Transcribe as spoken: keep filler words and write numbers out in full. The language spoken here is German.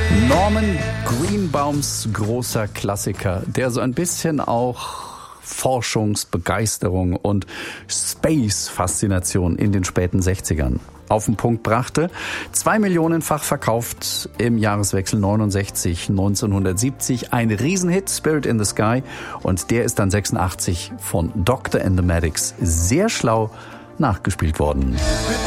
Norman Greenbaums großer Klassiker, der so ein bisschen auch Forschungsbegeisterung und Space-Faszination in den späten sechzigern auf den Punkt brachte. Zwei Millionenfach verkauft im Jahreswechsel neunundsechzig neunzehnhundertsiebzig. Ein Riesenhit, Spirit in the Sky. Und der ist dann sechsundachtzig von Doctor and the Medics sehr schlau nachgespielt worden.